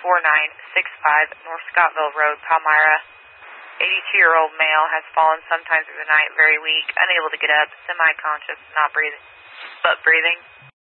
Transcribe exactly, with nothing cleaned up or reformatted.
four nine six five North Scottville Road, Palmyra. eighty-two-year-old male has fallen sometime through the night, very weak, unable to get up, semi-conscious, not breathing, but breathing.